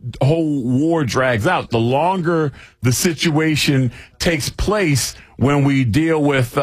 whole war drags out, the longer the situation takes place when we deal with,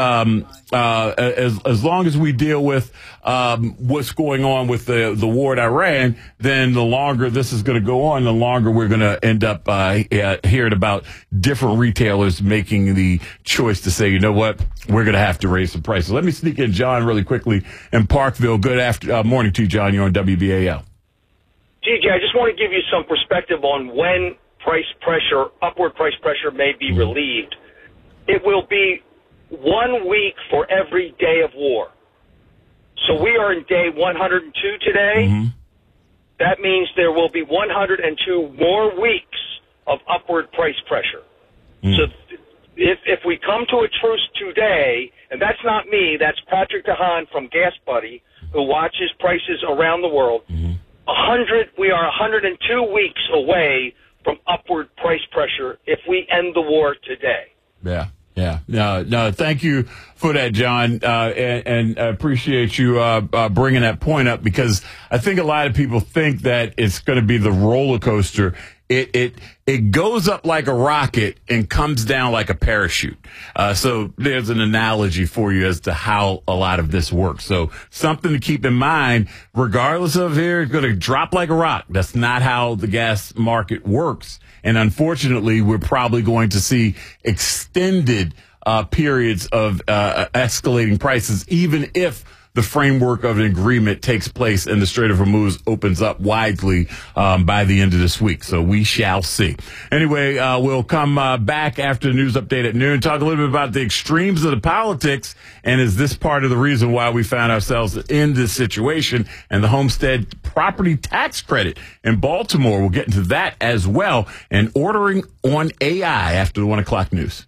as long as we deal with what's going on with the war in Iran, then the longer this is going to go on, the longer we're going to end up hearing about different retailers making the choice to say, you know what, we're going to have to raise some prices. Let me sneak in John really quickly in Parkville. Good morning to you, John. You're on WBAL. TJ, I just want to give you some perspective on when upward price pressure may be relieved. It will be 1 week for every day of war. So we are in day 102 today. Mm-hmm. That means there will be 102 more weeks of upward price pressure. Mm. So if we come to a truce today, and that's not me, that's Patrick DeHaan from Gas Buddy, who watches prices around the world, we are 102 weeks away from upward price pressure if we end the war today. Yeah. No, thank you for that, John, and I appreciate you bringing that point up, because I think a lot of people think that it's going to be the roller coaster. It goes up like a rocket and comes down like a parachute. So there's an analogy for you as to how a lot of this works. So something to keep in mind, regardless of here, it's going to drop like a rock. That's not how the gas market works. And unfortunately, we're probably going to see extended periods of escalating prices, even if the framework of an agreement takes place and the Strait of Hormuz opens up widely by the end of this week. So we shall see. Anyway, we'll come back after the news update at noon, talk a little bit about the extremes of the politics, and is this part of the reason why we found ourselves in this situation, and the homestead property tax credit in Baltimore. We'll get into that as well, and ordering on AI after the 1 o'clock news.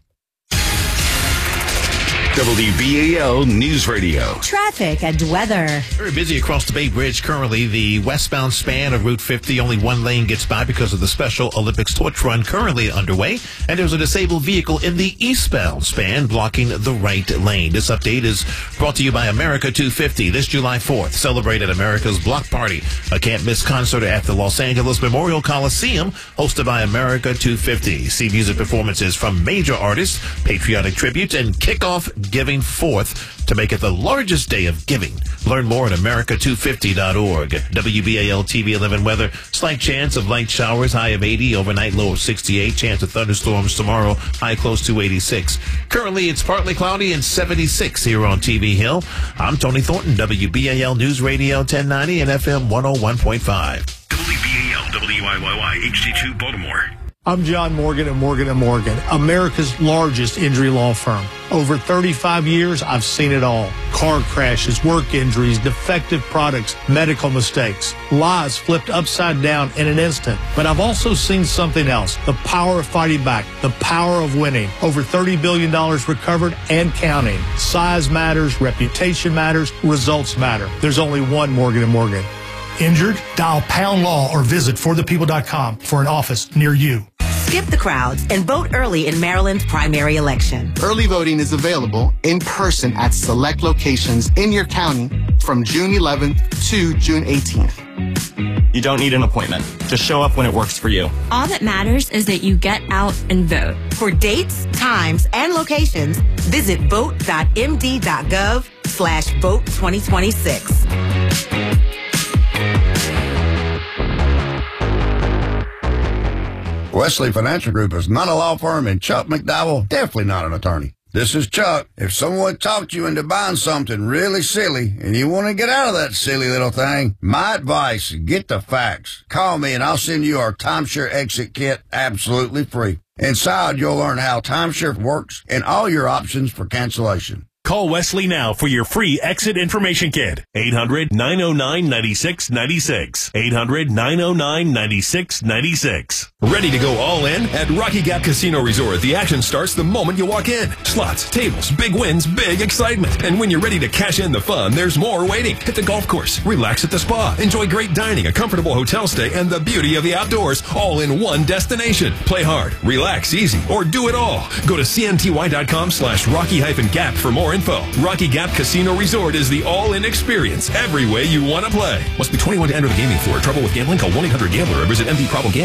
WBAL News Radio. Traffic and weather. Very busy across the Bay Bridge currently. The westbound span of Route 50, only one lane gets by because of the Special Olympics torch run currently underway. And there's a disabled vehicle in the eastbound span blocking the right lane. This update is brought to you by America 250. This July 4th, celebrated America's Block Party, a can't-miss concert at the Los Angeles Memorial Coliseum, hosted by America 250. See music performances from major artists, patriotic tributes, and kickoff Giving Forth to make it the largest day of giving. Learn more at America250.org. WBAL TV 11 weather. Slight chance of light showers, high of 80, overnight low of 68. Chance of thunderstorms tomorrow, high close to 86. Currently, it's partly cloudy and 76 here on TV Hill. I'm Tony Thornton, WBAL News Radio 1090 and FM 101.5. WBAL, WIYY, HD2 Baltimore. I'm John Morgan at Morgan & Morgan, America's largest injury law firm. Over 35 years, I've seen it all. Car crashes, work injuries, defective products, medical mistakes, lives flipped upside down in an instant. But I've also seen something else, the power of fighting back, the power of winning. Over $30 billion recovered and counting. Size matters, reputation matters, results matter. There's only one Morgan & Morgan. Injured? Dial pound law or visit forthepeople.com for an office near you. Skip the crowds and vote early in Maryland's primary election. Early voting is available in person at select locations in your county from June 11th to June 18th. You don't need an appointment. Just show up when it works for you. All that matters is that you get out and vote. For dates, times, and locations, visit vote.md.gov/vote 2026. Wesley Financial Group is not a law firm, and Chuck McDowell, definitely not an attorney. This is Chuck. If someone talked you into buying something really silly and you want to get out of that silly little thing, my advice, get the facts. Call me and I'll send you our timeshare exit kit absolutely free. Inside, you'll learn how timeshare works and all your options for cancellation. Call Wesley now for your free exit information kit. 800-909-9696. 800-909-9696. Ready to go all in? At Rocky Gap Casino Resort, the action starts the moment you walk in. Slots, tables, big wins, big excitement. And when you're ready to cash in the fun, there's more waiting. Hit the golf course, relax at the spa, enjoy great dining, a comfortable hotel stay, and the beauty of the outdoors, all in one destination. Play hard, relax easy, or do it all. Go to cnty.com/Rocky-Gap for more info. Rocky Gap Casino Resort is the all-in experience every way you want to play. Must be 21 to enter the gaming floor. Trouble with gambling? Call 1-800-GAMBLER or visit mdproblemgambling.com.